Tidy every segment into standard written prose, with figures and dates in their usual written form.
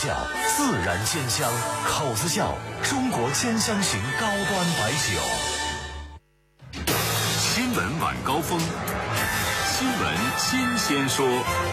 窖自然鲜香，口子窖中国鲜香型高端白酒。新闻晚高峰，新闻新鲜说。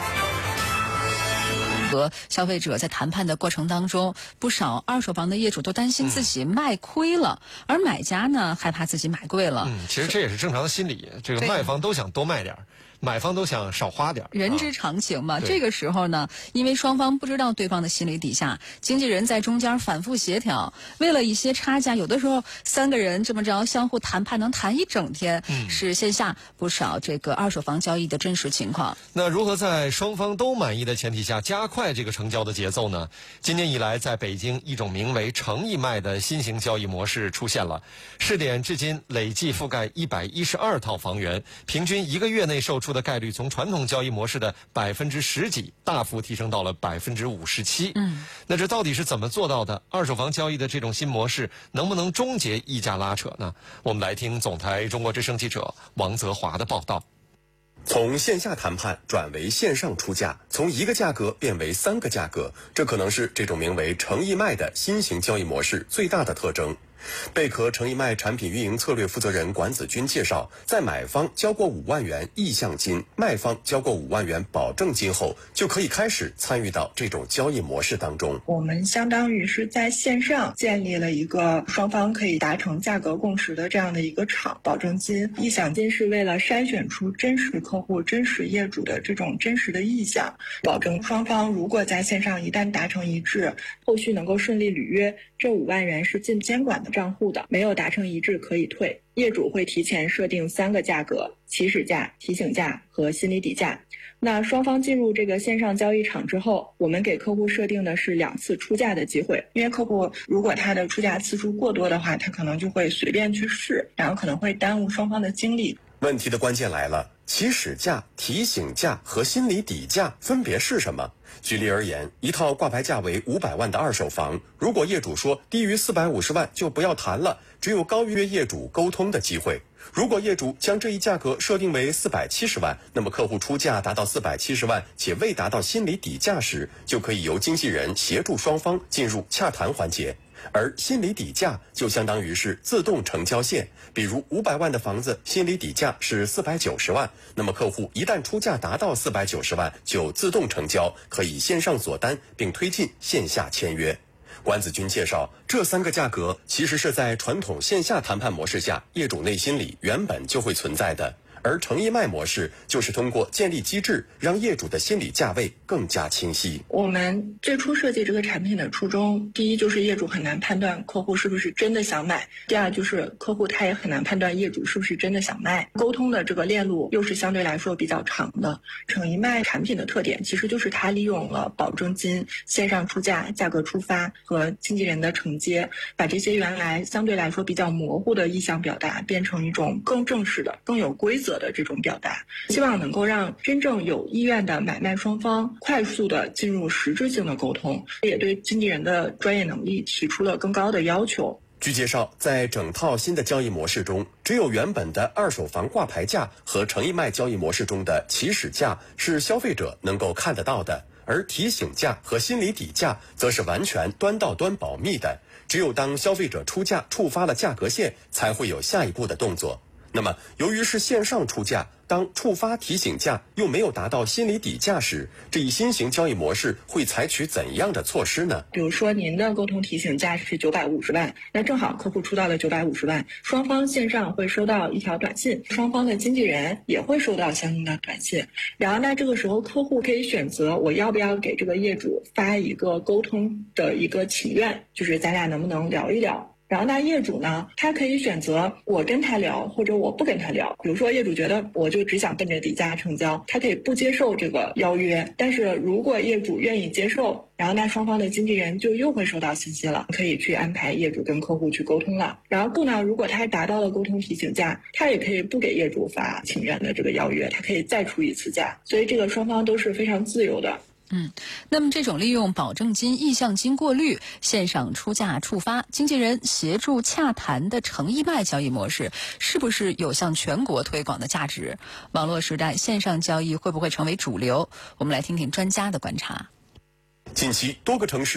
和消费者在谈判的过程当中，不少二手房的业主都担心自己卖亏了，而买家呢害怕自己买贵了。 其实这也是正常的心理，这个卖方都想多卖点，买方都想少花点， 人之常情嘛。这个时候呢，因为双方不知道对方的心理底下，经纪人在中间反复协调，为了一些差价，有的时候3个人这么着相互谈判能谈一整天，是线下不少这个二手房交易的真实情况。 那如何在双方都满意的前提下加快这个成交的节奏呢？今年以来，在北京一种名为诚意卖的新型交易模式出现了，试点至今累计覆盖112套房源，平均1个月内售出的概率从传统交易模式的10%几大幅提升到了57%。那这到底是怎么做到的？二手房交易的这种新模式能不能终结溢价拉扯呢？我们来听总台中国之声记者王泽华的报道。 从线下谈判转为线上出价，从1个价格变为3个价格，这可能是这种名为诚意卖的新型交易模式最大的特征。贝壳诚意卖产品运营策略负责人管子君介绍，在买方交过5万元意向金，卖方交过5万元保证金后，就可以开始参与到这种交易模式当中。 我们相当于是在线上建立了一个双方可以达成价格共识的这样的一个场。保证金、意向金是为了筛选出真实客户、真实业主的这种真实的意向，保证双方如果在线上一旦达成一致，后续能够顺利履约，这5万元是进监管的账户的，没有达成一致可以退。业主会提前设定3个价格：起始价、提醒价和心理底价。那双方进入这个线上交易场之后，我们给客户设定的是2次出价的机会，因为客户如果他的出价次数过多的话，他可能就会随便去试，然后可能会耽误双方的精力。 问题的关键来了，起始价、提醒价和心理底价分别是什么？举例而言，一套挂牌价为500万的二手房，如果业主说低于450万就不要谈了，只有高约业主沟通的机会。如果业主将这一价格设定为470万，那么客户出价达到470万且未达到心理底价时，就可以由经纪人协助双方进入洽谈环节。而心理底价就相当于是自动成交线，比如500万的房子心理底价是490万，那么客户一旦出价达到490万就自动成交，可以线上锁单并推进线下签约。管子君介绍，这3个价格其实是在传统线下谈判模式下业主内心里原本就会存在的，而诚意卖模式就是通过建立机制，让业主的心理价位更加清晰。 我们最初设计这个产品的初衷，第一就是业主很难判断客户是不是真的想买，第二就是客户他也很难判断业主是不是真的想卖。沟通的这个链路又是相对来说比较长的。诚意卖产品的特点其实就是它利用了保证金、线上出价、价格出发和经纪人的承接，把这些原来相对来说比较模糊的意向表达变成一种更正式的、更有规则的这种表达，希望能够让真正有意愿的买卖双方快速的进入实质性的沟通，也对经纪人的专业能力提出了更高的要求。 据介绍，在整套新的交易模式中，只有原本的二手房挂牌价和诚意卖交易模式中的起始价是消费者能够看得到的，而提醒价和心理底价则是完全端到端保密的，只有当消费者出价触发了价格线，才会有下一步的动作。那么由于是线上出价，当触发提醒价又没有达到心理底价时，这一新型交易模式会采取怎样的措施呢？ 比如说您的沟通提醒价是950万，那正好客户出到了950万，双方线上会收到一条短信，双方的经纪人也会收到相应的短信。然后那这个时候客户可以选择我要不要给这个业主发一个沟通的一个请愿，就是咱俩能不能聊一聊。然后那业主呢，他可以选择我跟他聊，或者我不跟他聊。比如说业主觉得我就只想奔着底价成交，他可以不接受这个邀约。但是如果业主愿意接受，然后那双方的经纪人就又会收到信息了，可以去安排业主跟客户去沟通了。然后不呢，如果他达到了沟通提醒价，他也可以不给业主发请愿的这个邀约，他可以再出一次价。所以这个双方都是非常自由的。 那么这种利用保证金、意向金过滤、线上出价触发、经纪人协助洽谈的诚意卖交易模式，是不是有向全国推广的价值？网络时代，线上交易会不会成为主流？我们来听听专家的观察。 近期多个城市